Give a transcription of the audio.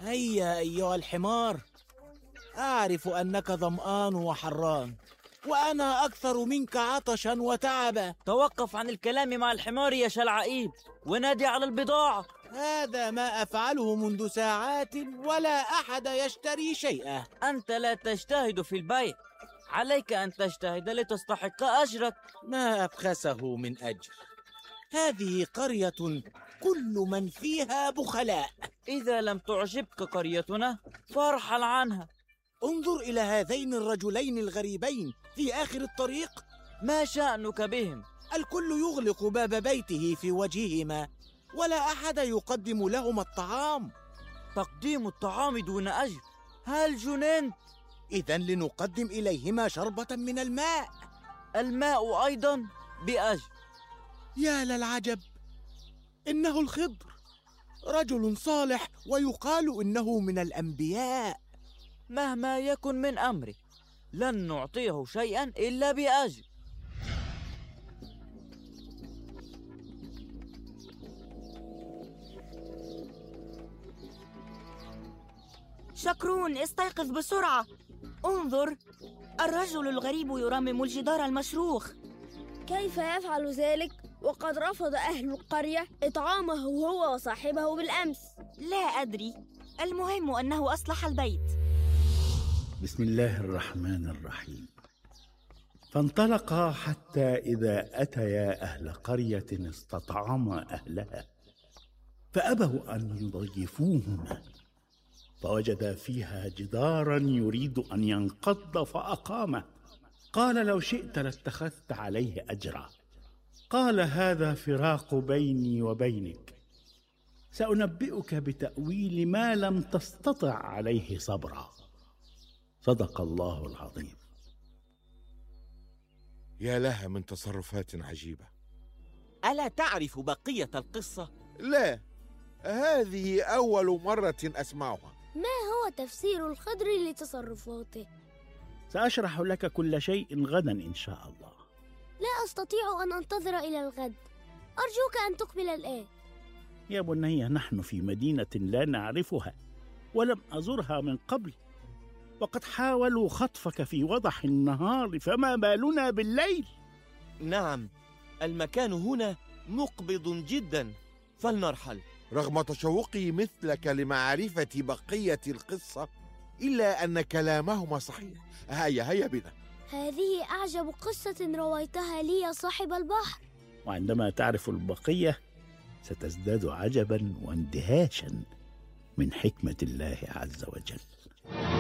هيا أيها الحمار، أعرف أنك ظمآن وحران، وأنا أكثر منك عطشا وتعبا. توقف عن الكلام مع الحمار يا شلعائيب، ونادي على البضاعة. هذا ما أفعله منذ ساعات ولا أحد يشتري شيئا. أنت لا تجتهد في البيع، عليك أن تجتهد لتستحق أجرك. ما أبخسه من أجر؟ هذه قرية كل من فيها بخلاء. إذا لم تعجبك قريتنا فارحل عنها. انظر إلى هذين الرجلين الغريبين في آخر الطريق. ما شأنك بهم؟ الكل يغلق باب بيته في وجههما، ولا أحد يقدم لهم الطعام. تقديم الطعام دون أجر؟ هل جننت؟ إذن لنقدم إليهما شربة من الماء. الماء أيضا بأجر؟ يا للعجب، إنه الخضر، رجل صالح ويقال إنه من الأنبياء. مهما يكن من أمره لن نعطيه شيئا إلا بأجر. شكرون، استيقظ بسرعة. انظر، الرجل الغريب يرمم الجدار المشروخ. كيف يفعل ذلك وقد رفض أهل القرية إطعامه هو وصاحبه بالأمس؟ لا أدري، المهم أنه أصلح البيت. بسم الله الرحمن الرحيم. فانطلقا حتى إذا أتيا أهل قرية استطعما أهلها فأبوا أن يضيفوهما، فوجدا فيها جدارا يريد أن ينقض فأقامه. قال لو شئت لاتخذت عليه أجرا. قال هذا فراق بيني وبينك، سأنبئك بتأويل ما لم تستطع عليه صبرا. صدق الله العظيم. يا لها من تصرفات عجيبة. ألا تعرف بقية القصة؟ لا، هذه أول مرة أسمعها. ما هو تفسير الخضر لتصرفاته؟ سأشرح لك كل شيء غدا إن شاء الله. لا أستطيع أن أنتظر إلى الغد، أرجوك أن تقبل الآن. يا بني، نحن في مدينة لا نعرفها ولم أزرها من قبل، وقد حاولوا خطفك في وضح النهار، فما بالنا بالليل؟ نعم، المكان هنا مقبض جدا، فلنرحل. رغم تشوقي مثلك لمعرفة بقية القصة، إلا أن كلامهما صحيح. هيا بنا. هذه أعجب قصة رويتها لي يا صاحب البحر. وعندما تعرف البقية ستزداد عجبا واندهاشا من حكمة الله عز وجل.